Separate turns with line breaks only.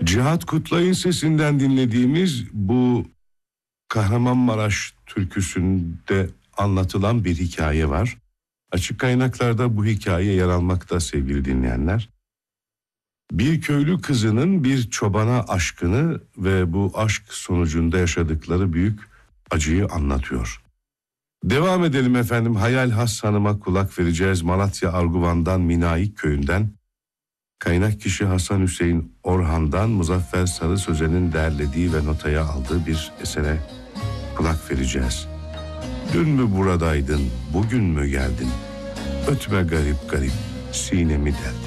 Cihat Kutlay'ın sesinden dinlediğimiz bu Kahramanmaraş türküsünde anlatılan bir hikaye var. Açık kaynaklarda bu hikaye yer almakta sevgili dinleyenler. Bir köylü kızının bir çobana aşkını ve bu aşk sonucunda yaşadıkları büyük acıyı anlatıyor. Devam edelim efendim. Hayal Has Hanım'a kulak vereceğiz. Malatya Arguvan'dan Minaik köyünden. Kaynak kişi Hasan Hüseyin Orhan'dan Muzaffer Sarı Sözen'in derlediği ve notaya aldığı bir esere kulak vereceğiz. Dün mü buradaydın, bugün mü geldin? Ötme garip garip, sinemi derdin.